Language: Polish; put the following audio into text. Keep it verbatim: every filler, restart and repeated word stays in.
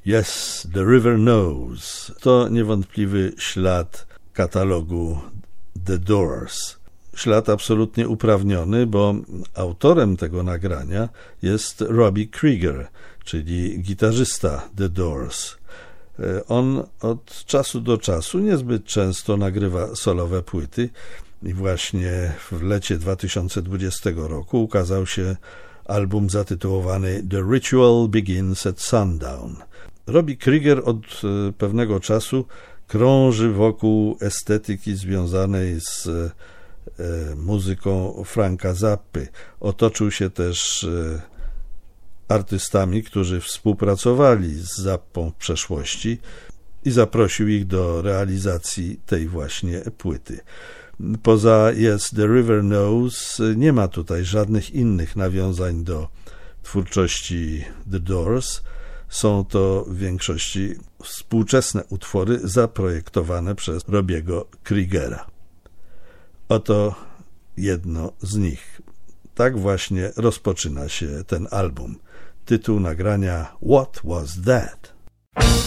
Yes, the River Knows. To niewątpliwy ślad katalogu The Doors. Ślad absolutnie uprawniony, bo autorem tego nagrania jest Robbie Krieger, czyli gitarzysta The Doors. On od czasu do czasu niezbyt często nagrywa solowe płyty i właśnie w lecie dwa tysiące dwudziestego roku ukazał się album zatytułowany The Ritual Begins at Sundown. Robbie Krieger od pewnego czasu krąży wokół estetyki związanej z muzyką Franka Zappy. Otoczył się też artystami, którzy współpracowali z Zappą w przeszłości i zaprosił ich do realizacji tej właśnie płyty. Poza Yes, the River Knows nie ma tutaj żadnych innych nawiązań do twórczości The Doors. Są to w większości współczesne utwory zaprojektowane przez Robbiego Kriegera. Oto jedno z nich. Tak właśnie rozpoczyna się ten album. Tytuł nagrania What Was That?